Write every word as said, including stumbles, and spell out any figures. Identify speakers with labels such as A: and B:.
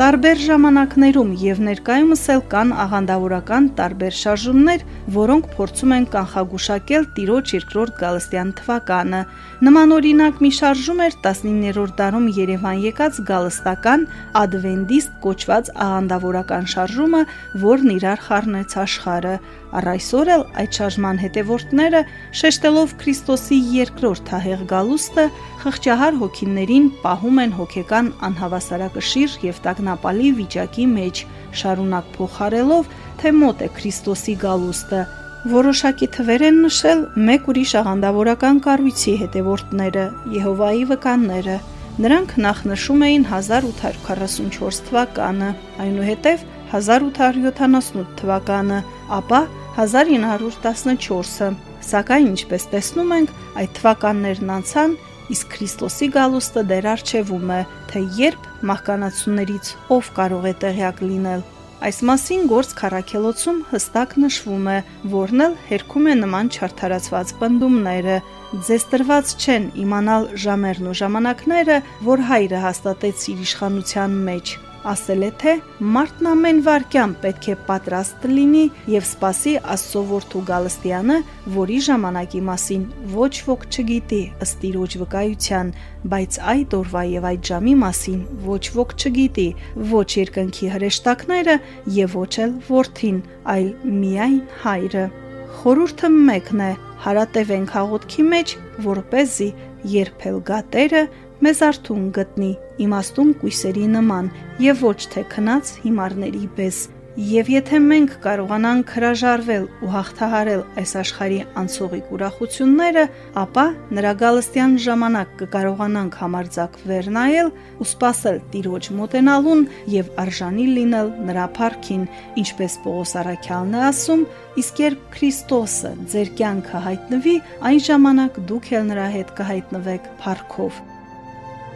A: Տարբեր ժամանակներում եւ ներկայումս էլ կան աղանդավորական տարբեր շարժումներ, որոնք փորձում են կանխագուշակել Տիրոջ երկրորդ Գալստյան թվականը։ Նմանօրինակ մի շարժում էր տասնիններորդ դարում Երևան եկած գալստական ադվենտիստ կոչված աղանդավորական շարժումը, որն իրար խառնեց աշխարհը։ Առ այսօր էլ այդ շարժման հետևորդները, շեշտելով Քրիստոսի երկրորդ թահեղ գալուստը, խղճահար հոգիներին պահում են հոգեկան անհավասարակշիռ եւ տագնապալի վիճակի մեջ, շարունակ փոխարելով, թե մոտ է Քրիստոսի գալուստը։ Որոշակի թվեր են նշել մեկ ուրիշ աղանդավորական կառույցի հետևորդները՝ Եհովայի վկանները։ Նրանք նախ նշում էին հազար ութ հարյուր քառասունչորս թվականը, այնուհետև հազար ութ հարյուր յոթանասունութ թվականը, ապա հազար ինը հարյուր տասնչորսը, սակայն ինչպես տեսնում ենք, այդ թվականներն անցան, իսկ Քրիստոսի գալուստը դեռ առջևում է, թե երբ մահկանացուներից ով կարող է տեղյակ լինել։ Այս մասին Գործք առաքելոցում հստակ նշվում է, որն էլ հերքում է նման չարդարացված պնդումները։ Ձեզ տրված չեն իմանալ ժամերն ու ժամանակները, որ Հայրը հաստատեց իր իշխանության մեջ։ Ասել է, թե մարդն ամեն վայրկյան պետք է պատրաստ լինի եւ սպասի Աստծո որդու Գալստյանը, որի ժամանակի մասին ոչ ոք չգիտի ըստ Տիրոջ վկայության, բայց այդ օրվա եւ այդ ժամի մասին ոչ ոք չգիտի, ոչ երկնքի հրեշտակները եւ ոչ էլ որդին, այլ միայն Հայրը։ Խորհուրդը մեկն է՝ հարատևենք հաղորդքի մեջ, որպեսզի երբ էլ գա Տերը, մեզ արթուն գտնի, իմաստուն կույսերի նման եւ ոչ թե քնած հիմարների պես։ Եվ եթե մենք կարողանանք հրաժարվել ու հաղթահարել այս աշխարհի անցողիկ ուրախությունները, ապա նրա գալստյան ժամանակ կկարողանանք համարձակվել նայել ու սպասել Տիրոջ մոտենալուն եւ արժանի լինել նրա փառքին, ինչպես Պողոս առաքյալն է ասում, իսկ երբ Քրիստոսը ձեր կյանքը հայտնվի, այն ժամանակ դուք էլ նրա հետ կհայտնվեք փառքով։